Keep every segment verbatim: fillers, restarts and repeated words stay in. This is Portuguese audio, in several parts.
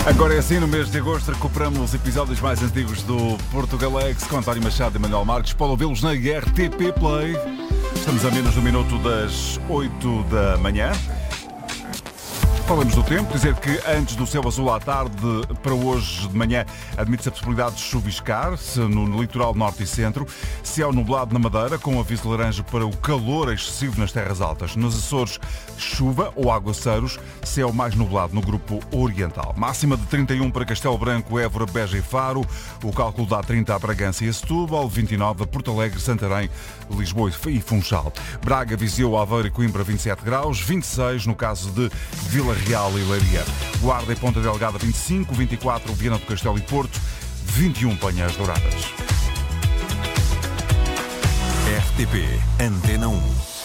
Agora é assim, no mês de agosto recuperamos os episódios mais antigos do Portugalex com António Machado e Manuel Marques. Pode ouvi-los na R T P Play. Estamos a menos de um minuto das oito da manhã. Falamos do tempo, dizer que antes do céu azul à tarde, para hoje de manhã, admite-se a possibilidade de chuviscar no, no litoral norte e centro. Céu nublado na Madeira, com aviso laranja para o calor excessivo nas terras altas. Nos Açores, chuva ou aguaceiros, céu mais nublado no grupo oriental. Máxima de trinta e um para Castelo Branco, Évora, Beja e Faro. O cálculo dá trinta a Bragança e a Setúbal, vinte e nove a Porto Alegre, Santarém, Lisboa e Funchal. Braga, Viseu, Aveiro e Coimbra, vinte e sete graus, vinte e seis no caso de Vila Real e Leiria. Guarda e Ponta Delgada, vinte e cinco, vinte e quatro Viana do Castelo e Porto, vinte e um Panhas Douradas. R T P Antena um.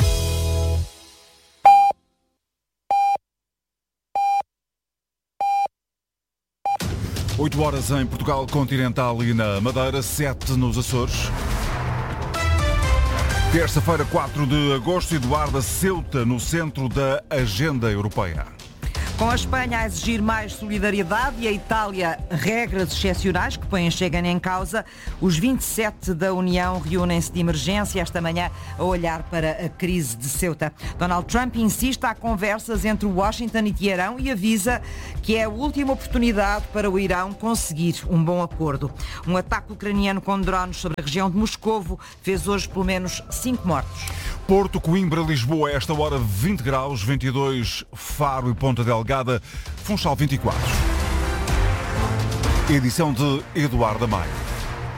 oito horas em Portugal Continental e na Madeira, sete nos Açores. Terça-feira, quatro de agosto, Eduarda, Ceuta, no centro da agenda europeia. Com a Espanha a exigir mais solidariedade e a Itália regras excepcionais que põem Schengen em causa, os vinte e sete da União reúnem-se de emergência esta manhã a olhar para a crise de Ceuta. Donald Trump insiste há conversas entre Washington e Teherão e avisa que é a última oportunidade para o Irão conseguir um bom acordo. Um ataque ucraniano com drones sobre a região de Moscovo fez hoje pelo menos cinco mortos. Porto, Coimbra, Lisboa, a esta hora vinte graus, vinte e dois Faro e Ponta Delgada, Funchal vinte e quatro. Edição de Eduardo Maia.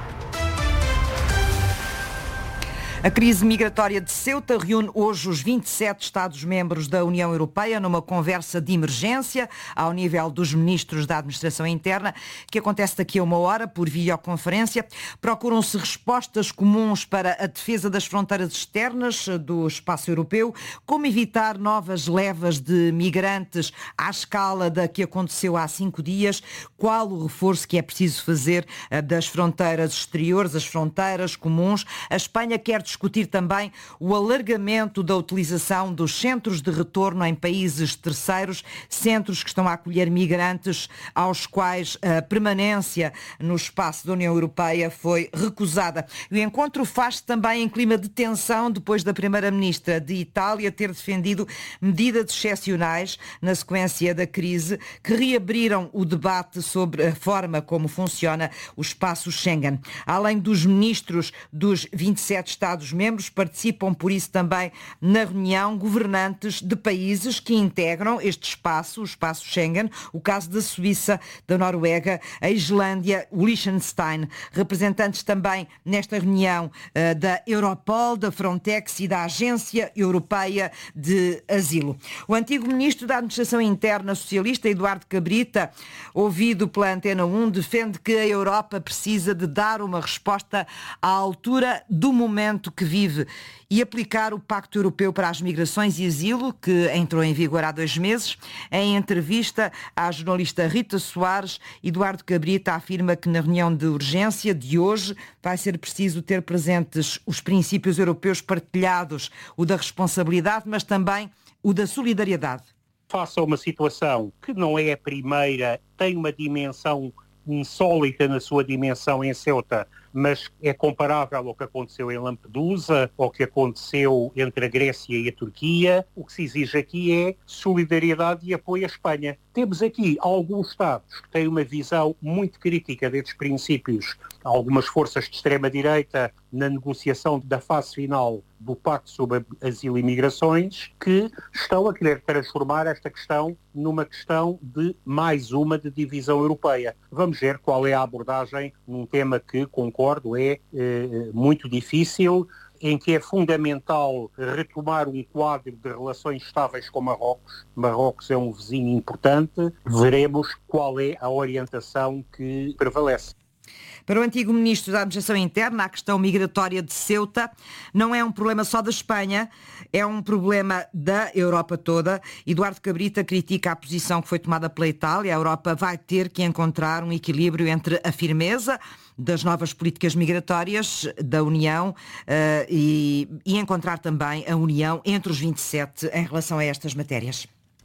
A crise migratória de Ceuta reúne hoje os vinte e sete Estados-membros da União Europeia numa conversa de emergência ao nível dos ministros da Administração Interna, que acontece daqui a uma hora por videoconferência. Procuram-se respostas comuns para a defesa das fronteiras externas do espaço europeu, como evitar novas levas de migrantes à escala da que aconteceu há cinco dias, qual o reforço que é preciso fazer das fronteiras exteriores, as fronteiras comuns. A Espanha quer discutir também o alargamento da utilização dos centros de retorno em países terceiros, centros que estão a acolher migrantes aos quais a permanência no espaço da União Europeia foi recusada. O encontro faz-se também em clima de tensão depois da Primeira-Ministra de Itália ter defendido medidas excepcionais na sequência da crise que reabriram o debate sobre a forma como funciona o espaço Schengen. Além dos ministros dos vinte e sete Estados Estados-membros, participam por isso também na reunião governantes de países que integram este espaço, o espaço Schengen, o caso da Suíça, da Noruega, a Islândia, o Liechtenstein. Representantes também nesta reunião uh, da Europol, da Frontex e da Agência Europeia de Asilo. O antigo ministro da Administração Interna socialista, Eduardo Cabrita, ouvido pela Antena um, defende que a Europa precisa de dar uma resposta à altura do momento que vive e aplicar o Pacto Europeu para as Migrações e Asilo, que entrou em vigor há dois meses. Em entrevista à jornalista Rita Soares, Eduardo Cabrita afirma que na reunião de urgência de hoje vai ser preciso ter presentes os princípios europeus partilhados, o da responsabilidade, mas também o da solidariedade. Face a uma situação que não é a primeira, tem uma dimensão insólita na sua dimensão em Ceuta, mas é comparável ao que aconteceu em Lampedusa, ao que aconteceu entre a Grécia e a Turquia. O que se exige aqui é solidariedade e apoio à Espanha. Temos aqui alguns Estados que têm uma visão muito crítica destes princípios. Algumas forças de extrema-direita na negociação da fase final do Pacto sobre Asilo e Migrações que estão a querer transformar esta questão numa questão de mais uma de divisão europeia. Vamos ver qual é a abordagem num tema que, concordo, é eh, muito difícil, em que é fundamental retomar um quadro de relações estáveis com Marrocos. Marrocos é um vizinho importante. Veremos qual é a orientação que prevalece. Para o antigo ministro da Administração Interna, a questão migratória de Ceuta não é um problema só da Espanha, é um problema da Europa toda. Eduardo Cabrita critica a posição que foi tomada pela Itália. A Europa vai ter que encontrar um equilíbrio entre a firmeza das novas políticas migratórias da União uh, e, e encontrar também a união entre os vinte e sete em relação a estas matérias.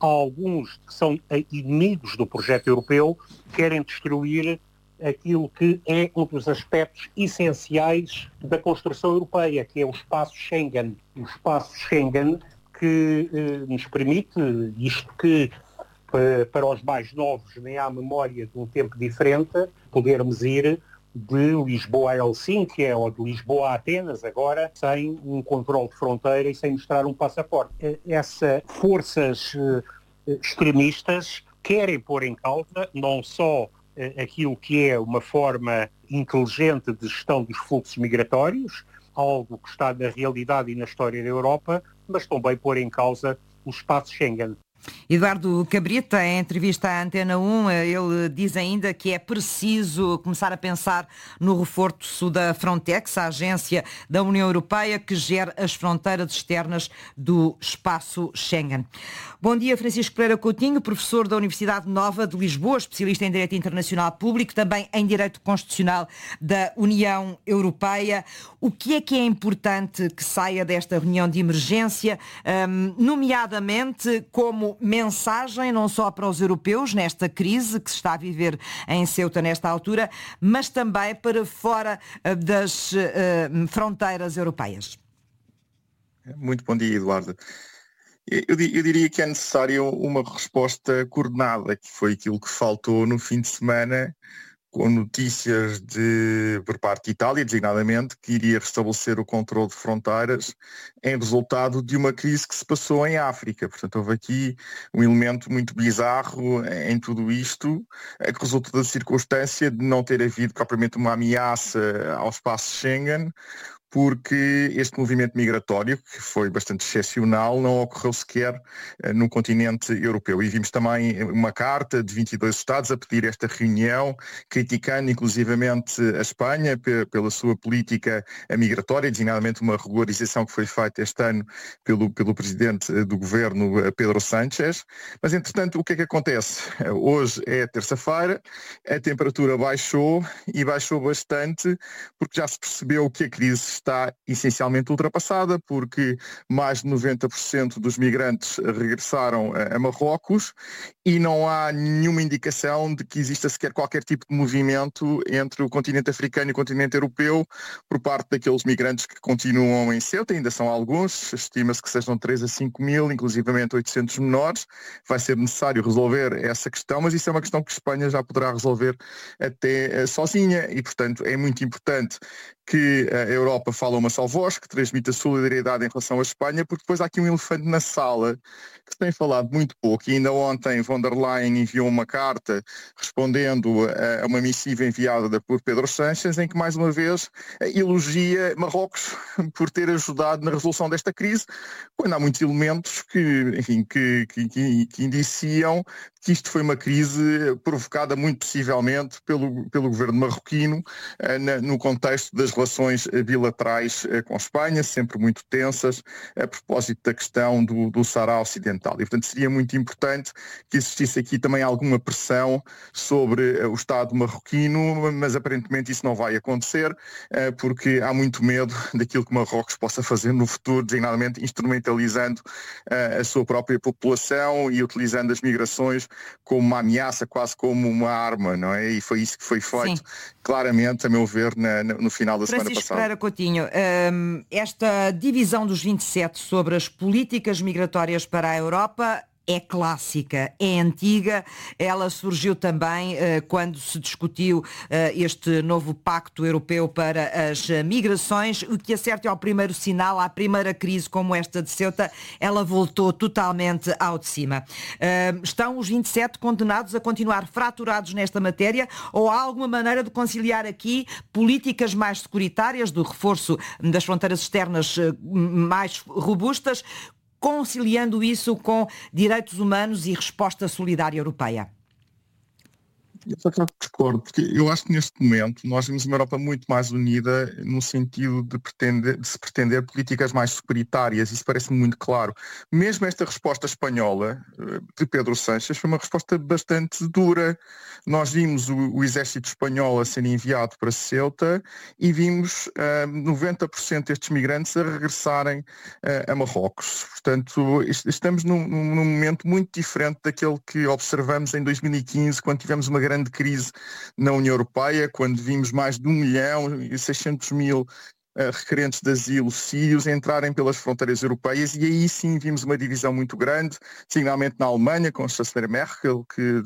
há alguns que são inimigos do projeto europeu, querem destruir aquilo que é um dos aspectos essenciais da construção europeia, que é o espaço Schengen. O espaço Schengen que eh, nos permite, isto que eh, para os mais novos nem há memória de um tempo diferente, podermos ir de Lisboa a Helsínquia ou de Lisboa a Atenas agora, sem um controle de fronteira e sem mostrar um passaporte. Essas forças eh, extremistas querem pôr em causa não só aquilo que é uma forma inteligente de gestão dos fluxos migratórios, algo que está na realidade e na história da Europa, mas também pôr em causa o espaço Schengen. Eduardo Cabrita, em entrevista à Antena um, ele diz ainda que é preciso começar a pensar no reforço da Frontex, a agência da União Europeia que gera as fronteiras externas do espaço Schengen. Bom dia, Francisco Pereira Coutinho, professor da Universidade Nova de Lisboa, especialista em Direito Internacional Público, também em Direito Constitucional da União Europeia. O que é que é importante que saia desta reunião de emergência, nomeadamente como mensagem não só para os europeus nesta crise que se está a viver em Ceuta nesta altura, mas também para fora das uh, fronteiras europeias? Muito bom dia, Eduardo. Eu, eu diria que é necessária uma resposta coordenada, que foi aquilo que faltou no fim de semana, com notícias de, por parte de Itália, designadamente, que iria restabelecer o controle de fronteiras em resultado de uma crise que se passou em África. Portanto, houve aqui um elemento muito bizarro em tudo isto, que resulta da circunstância de não ter havido propriamente uma ameaça ao espaço Schengen, porque este movimento migratório, que foi bastante excepcional, não ocorreu sequer uh, no continente europeu. E vimos também uma carta de vinte e dois Estados a pedir esta reunião, criticando inclusivamente a Espanha p- pela sua política migratória, designadamente uma regularização que foi feita este ano pelo, pelo presidente do governo, Pedro Sánchez. Mas, entretanto, o que é que acontece? Hoje é terça-feira, a temperatura baixou e baixou bastante, porque já se percebeu que a crise está essencialmente ultrapassada, porque mais de noventa por cento dos migrantes regressaram a Marrocos e não há nenhuma indicação de que exista sequer qualquer tipo de movimento entre o continente africano e o continente europeu por parte daqueles migrantes que continuam em Ceuta. Ainda são alguns, estima-se que sejam três a cinco mil, inclusivamente oitocentos menores. Vai ser necessário resolver essa questão, mas isso é uma questão que a Espanha já poderá resolver até sozinha e, portanto, é muito importante que a Europa fala uma só voz, que transmite a solidariedade em relação à Espanha, porque depois há aqui um elefante na sala que se tem falado muito pouco. E ainda ontem von der Leyen enviou uma carta respondendo a uma missiva enviada por Pedro Sánchez, em que mais uma vez elogia Marrocos por ter ajudado na resolução desta crise, quando há muitos elementos que, enfim, que, que, que, que indiciam que isto foi uma crise provocada muito possivelmente pelo, pelo governo marroquino na, no contexto das relações bilaterais com a Espanha, sempre muito tensas, a propósito da questão do, do Saara Ocidental. E, portanto, seria muito importante que existisse aqui também alguma pressão sobre o Estado marroquino, mas aparentemente isso não vai acontecer, porque há muito medo daquilo que Marrocos possa fazer no futuro, designadamente instrumentalizando a sua própria população e utilizando as migrações como uma ameaça, quase como uma arma, não é? E foi isso que foi feito, sim, claramente, a meu ver, na, no final da semana Francisco passada. Pereira Coutinho, esta divisão dos vinte e sete sobre as políticas migratórias para a Europa é clássica, é antiga, ela surgiu também uh, quando se discutiu uh, este novo pacto europeu para as uh, migrações, o que é certo é ao primeiro sinal, à primeira crise como esta de Ceuta, ela voltou totalmente ao de cima. Uh, estão os vinte e sete condenados a continuar fraturados nesta matéria ou há alguma maneira de conciliar aqui políticas mais securitárias, do reforço das fronteiras externas uh, mais robustas, conciliando isso com direitos humanos e resposta solidária europeia? Eu só discordo, porque eu acho que neste momento nós vimos uma Europa muito mais unida no sentido de, pretender, de se pretender políticas mais securitárias, isso parece-me muito claro. Mesmo esta resposta espanhola de Pedro Sánchez foi uma resposta bastante dura. Nós vimos o, o exército espanhol a ser enviado para Ceuta e vimos uh, noventa por cento destes migrantes a regressarem uh, a Marrocos. Portanto, estamos num, num momento muito diferente daquele que observamos em dois mil e quinze, quando tivemos uma grande crise na União Europeia, quando vimos mais de um milhão e seiscentos mil Uh, requerentes de asilo sírios entrarem pelas fronteiras europeias, e aí sim vimos uma divisão muito grande, designadamente na Alemanha, com a chanceler Merkel, que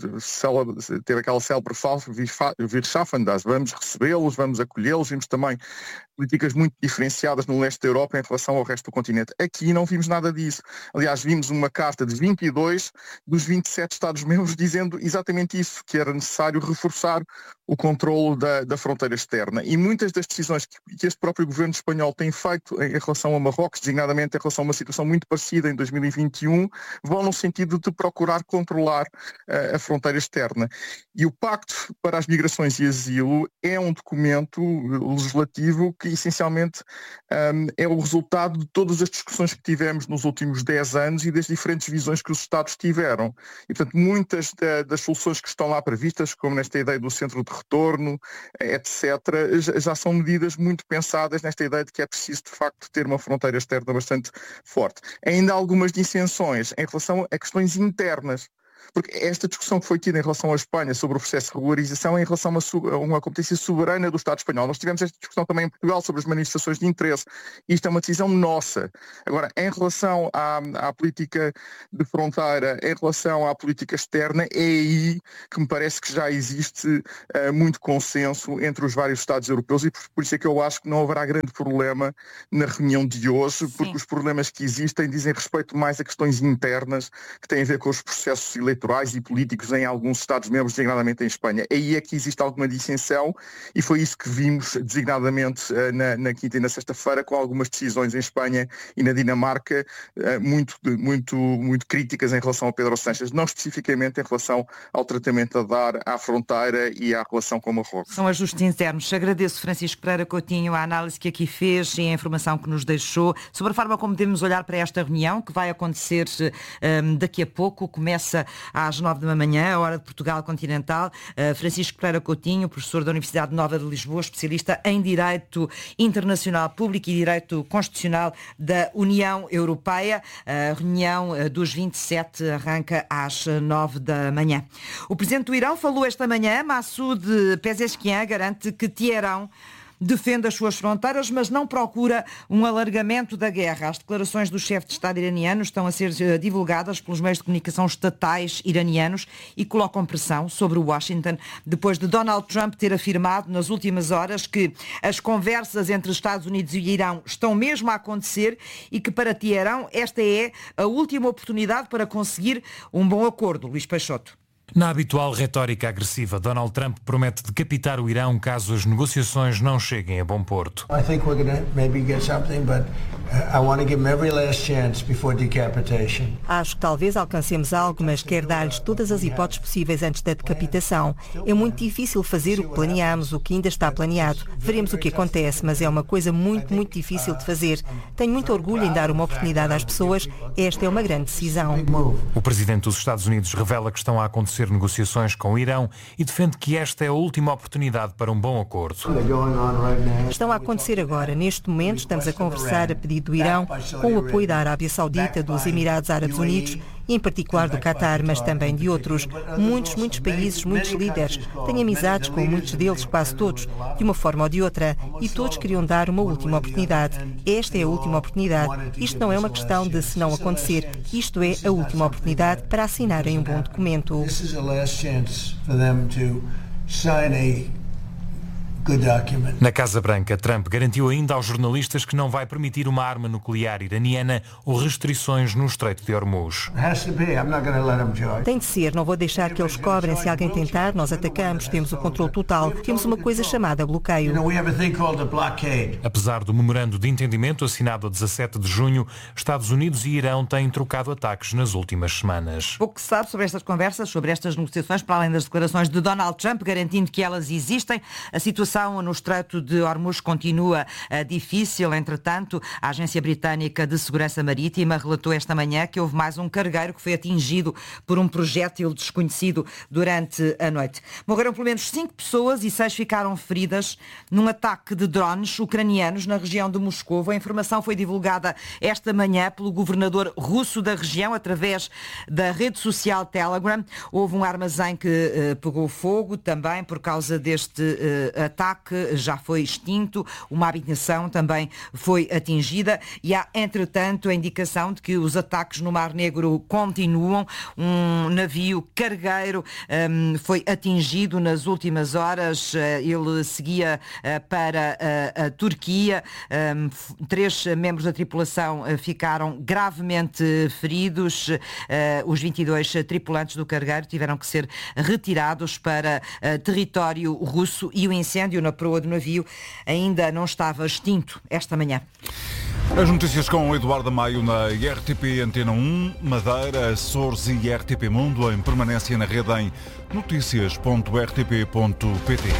teve aquela célebre fala, wir schaffen das, vamos recebê-los, vamos acolhê-los. Vimos também políticas muito diferenciadas no leste da Europa em relação ao resto do continente. Aqui não vimos nada disso. Aliás, vimos uma carta de vinte e dois dos vinte e sete Estados-membros dizendo exatamente isso, que era necessário reforçar o controlo da, da fronteira externa. E muitas das decisões que, que este próprio governo espanhol tem feito em relação a Marrocos, designadamente em relação a uma situação muito parecida em dois mil e vinte e um, vão no sentido de procurar controlar uh, a fronteira externa. E o Pacto para as Migrações e Asilo é um documento legislativo que essencialmente um, é o resultado de todas as discussões que tivemos nos últimos dez anos e das diferentes visões que os Estados tiveram. E, portanto, muitas da, das soluções que estão lá previstas, como nesta ideia do centro de retorno, etcétera, já são medidas muito pensadas nesta ideia de que é preciso, de facto, ter uma fronteira externa bastante forte. Ainda há algumas dissensões em relação a questões internas. Porque esta discussão que foi tida em relação à Espanha sobre o processo de regularização é em relação a uma, a uma competência soberana do Estado espanhol. Nós tivemos esta discussão também em Portugal sobre as manifestações de interesse. Isto é uma decisão nossa. Agora, em relação à, à política de fronteira, em relação à política externa, é aí que me parece que já existe uh, muito consenso entre os vários Estados europeus, e por, por isso é que eu acho que não haverá grande problema na reunião de hoje, porque Sim. os problemas que existem dizem respeito mais a questões internas que têm a ver com os processos eleitorais e políticos em alguns Estados-membros, designadamente em Espanha. Aí é que existe alguma dissensão, e foi isso que vimos designadamente na, na quinta e na sexta-feira, com algumas decisões em Espanha e na Dinamarca muito, muito, muito críticas em relação a Pedro Sánchez, não especificamente em relação ao tratamento a dar à fronteira e à relação com Marrocos. São ajustes internos. Agradeço, Francisco Pereira Coutinho, a análise que aqui fez e a informação que nos deixou sobre a forma como devemos olhar para esta reunião, que vai acontecer um, daqui a pouco. Começa às nove da manhã, a hora de Portugal continental. Uh, Francisco Pereira Coutinho, professor da Universidade Nova de Lisboa, especialista em Direito Internacional Público e Direito Constitucional da União Europeia. A reunião dos vinte e sete arranca às nove da manhã. O presidente do Irão falou esta manhã. Massoud Pezeshkian garante que Teherão defende as suas fronteiras, mas não procura um alargamento da guerra. As declarações do chefe de Estado iraniano estão a ser divulgadas pelos meios de comunicação estatais iranianos e colocam pressão sobre Washington, depois de Donald Trump ter afirmado nas últimas horas que as conversas entre Estados Unidos e Irão estão mesmo a acontecer e que para Teherão esta é a última oportunidade para conseguir um bom acordo. Luís Peixoto. Na habitual retórica agressiva, Donald Trump promete decapitar o Irão caso as negociações não cheguem a bom porto. Acho que talvez alcancemos algo, mas quero dar-lhes todas as hipóteses possíveis antes da decapitação. É muito difícil fazer o que planeamos, o que ainda está planeado. Veremos o que acontece, mas é uma coisa muito, muito difícil de fazer. Tenho muito orgulho em dar uma oportunidade às pessoas. Esta é uma grande decisão. O presidente dos Estados Unidos revela que estão a acontecer negociações com o Irão e defende que esta é a última oportunidade para um bom acordo. Estão a acontecer agora. Neste momento estamos a conversar a pedido do Irão, com o apoio da Arábia Saudita, dos Emirados Árabes Unidos e em particular do Qatar, mas também de outros. Muitos, muitos países, muitos líderes. Tenho amizades com muitos deles, quase todos, de uma forma ou de outra, e todos queriam dar uma última oportunidade. Esta é a última oportunidade. Isto não é uma questão de se não acontecer. Isto é a última oportunidade para assinarem um bom documento. Na Casa Branca, Trump garantiu ainda aos jornalistas que não vai permitir uma arma nuclear iraniana ou restrições no Estreito de Hormuz. Tem de ser, não vou deixar que eles cobrem. Se alguém tentar, nós atacamos. Temos o controle total. Temos uma coisa chamada bloqueio. Apesar do memorando de entendimento assinado a dezassete de junho, Estados Unidos e Irão têm trocado ataques nas últimas semanas. Pouco se sabe sobre estas conversas, sobre estas negociações, para além das declarações de Donald Trump, garantindo que elas existem. A situação no Estreito de Hormuz continua uh, difícil. Entretanto, a Agência Britânica de Segurança Marítima relatou esta manhã que houve mais um cargueiro que foi atingido por um projétil desconhecido durante a noite. Morreram pelo menos cinco pessoas e seis ficaram feridas num ataque de drones ucranianos na região de Moscovo. A informação foi divulgada esta manhã pelo governador russo da região através da rede social Telegram. Houve um armazém que uh, pegou fogo também por causa deste uh, ataque. Já foi extinto, uma habitação também foi atingida e há, entretanto, a indicação de que os ataques no Mar Negro continuam. Um navio cargueiro um, foi atingido nas últimas horas. Ele seguia uh, para uh, a Turquia. Um, três membros da tripulação uh, ficaram gravemente feridos. Uh, os vinte e dois tripulantes do cargueiro tiveram que ser retirados para uh, território russo e o incêndio na proa do navio ainda não estava extinto esta manhã. As notícias com o Eduardo Maio na R T P Antena um, Madeira, Açores e R T P Mundo, em permanência na rede em notícias ponto r t p ponto p t.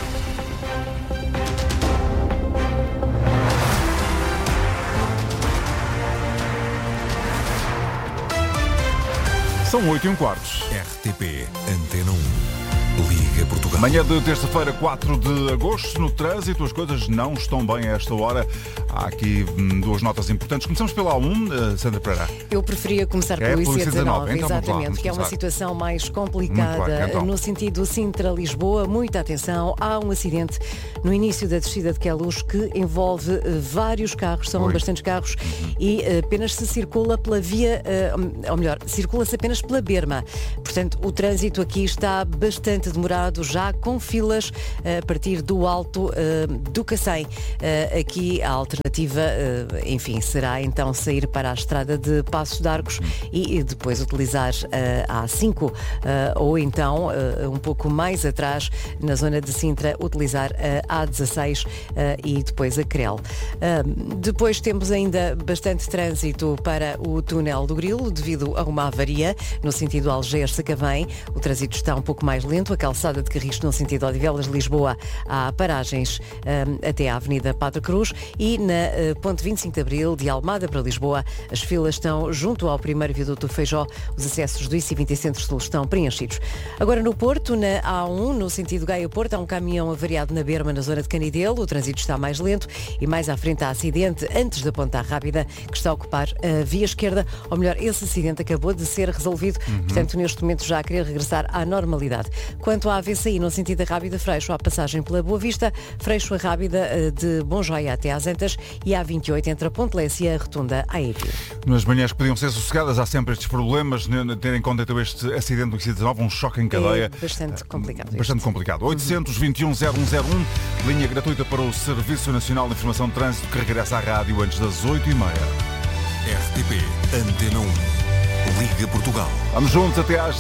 São oito e um quarto. R T P Antena um. Liga Portugal. Manhã de terça-feira, quatro de agosto, no trânsito, as coisas não estão bem a esta hora. Há aqui hum, duas notas importantes. Começamos pela A um, uh, Sandra Pereira. Eu preferia começar é pelo I C dezanove, então, exatamente, lá, que é uma começar. situação mais complicada bem, então. no sentido Sintra-Lisboa. Muita atenção, há um acidente no início da descida de Queluz que envolve uh, vários carros, são Oi. bastantes carros, uhum. e uh, apenas se circula pela via, uh, ou melhor, circula-se apenas pela berma. Portanto, o trânsito aqui está bastante demorado, já com filas a partir do Alto uh, do Cacém. Uh, aqui a alternativa, uh, enfim, será então sair para a estrada de Paços de Arcos e, e depois utilizar uh, a A cinco, uh, ou então uh, um pouco mais atrás, na zona de Sintra, utilizar a A dezasseis uh, e depois a Crel. Uh, depois temos ainda bastante trânsito para o túnel do Grilo, devido a uma avaria no sentido Algés-Sacavém. O trânsito está um pouco mais lento. A calçada de Carris no sentido Odivelas-Lisboa, há paragens um, até à Avenida Padre Cruz, e na uh, ponte vinte e cinco de Abril, de Almada para Lisboa, as filas estão junto ao primeiro viaduto Feijó. Os acessos do I C vinte e Centro-Sul estão preenchidos. Agora no Porto, na A um, no sentido Gaia-Porto, há um caminhão avariado na berma na zona de Canidelo. O trânsito está mais lento e mais à frente há acidente antes da Ponta Rábida, que está a ocupar a via esquerda, ou melhor, esse acidente acabou de ser resolvido, uhum. portanto neste momento já a querer regressar à normalidade. Quanto à A V C I, no sentido da Rábida Freixo, há passagem pela Boa Vista, Freixo a Rábida de Bom Joia até às Antas, e a A vinte e oito entre a Ponte Lessa e a Rotunda à E P. Nas manhãs que podiam ser sossegadas, há sempre estes problemas, ter em conta então este acidente do I C dezanove, um choque em cadeia. É bastante complicado. Bastante complicado. oitocentos e vinte e um zero um zero um, linha gratuita para o Serviço Nacional de Informação de Trânsito, que regressa à rádio antes das oito e meia. R T P Antena um. Liga Portugal. Vamos juntos até às